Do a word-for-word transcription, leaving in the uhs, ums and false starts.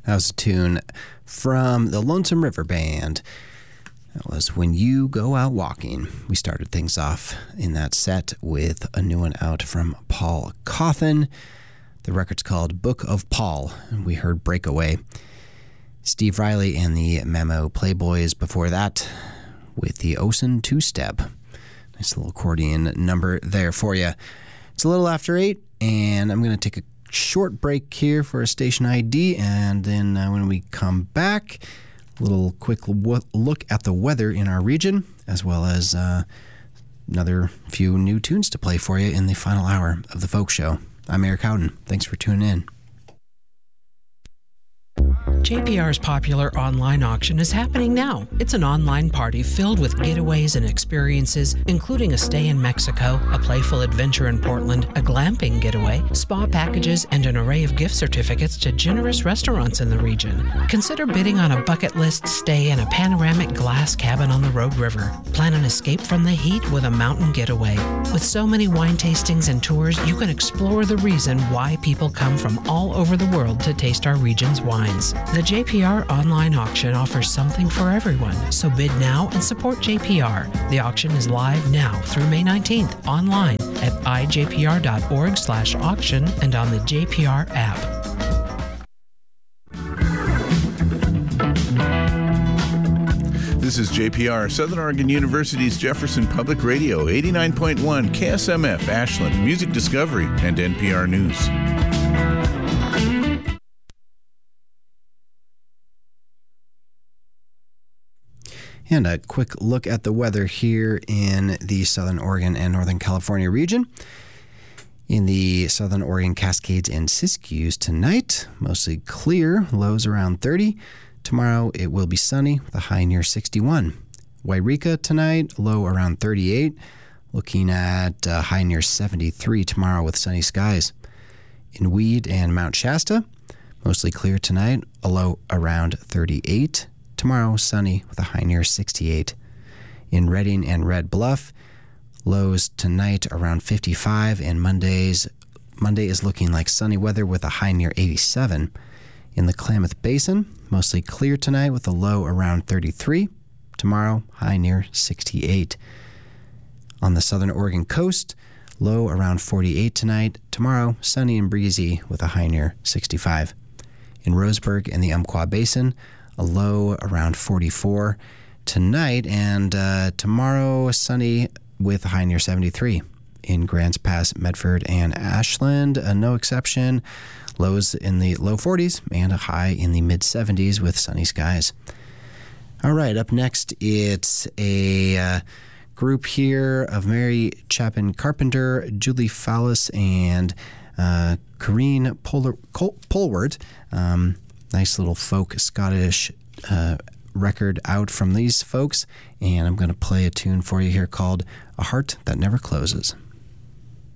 That was a tune from the Lonesome River Band. That was When You Go Out Walking. We started things off in that set with a new one out from Paul Cauthen. The record's called Book of Paul, and we heard Breakaway. Steve Riley and the Memo Playboys before that with the Osen two-step. Nice little accordion number there for you. It's a little after eight, and I'm going to take a short break here for a station I D, and then uh, when we come back, a little quick w- look at the weather in our region, as well as uh, another few new tunes to play for you in the final hour of the Folk Show. I'm Eric Howden. Thanks for tuning in. J P R's popular online auction is happening now. It's an online party filled with getaways and experiences, including a stay in Mexico, a playful adventure in Portland, a glamping getaway, spa packages, and an array of gift certificates to generous restaurants in the region. Consider bidding on a bucket list stay in a panoramic glass cabin on the Rogue River. Plan an escape from the heat with a mountain getaway. With so many wine tastings and tours, you can explore the reason why people come from all over the world to taste our region's wines. The J P R online auction offers something for everyone, so bid now and support J P R. The auction is live now through May nineteenth online at i j p r dot org slash auction and on the J P R app. This is J P R, Southern Oregon University's Jefferson Public Radio, eighty-nine point one K S M F, Ashland, Music Discovery, and N P R News. And a quick look at the weather here in the Southern Oregon and Northern California region. In the Southern Oregon Cascades and Siskiyous tonight, mostly clear, lows around thirty. Tomorrow it will be sunny with a high near sixty-one. Wairika tonight, low around thirty-eight. Looking at a high near seventy-three tomorrow with sunny skies. In Weed and Mount Shasta, mostly clear tonight, a low around thirty-eight. Tomorrow, sunny with a high near sixty-eight. In Redding and Red Bluff, lows tonight around fifty-five, and Monday's Monday is looking like sunny weather with a high near eighty-seven. In the Klamath Basin, mostly clear tonight with a low around thirty-three. Tomorrow, high near sixty-eight. On the Southern Oregon coast, low around forty-eight tonight. Tomorrow, sunny and breezy with a high near sixty-five. In Roseburg and the Umpqua Basin, a low around forty-four tonight, and uh, tomorrow sunny with a high near seventy-three. In Grants Pass, Medford, and Ashland, uh, no exception. Lows in the low forties and a high in the mid-seventies with sunny skies. All right, up next, it's a uh, group here of Mary Chapin Carpenter, Julie Fowlis, and uh, Corrine Polar- Col- Polward. Um, Nice little folk Scottish uh, record out from these folks, and I'm going to play a tune for you here called A Heart That Never Closes.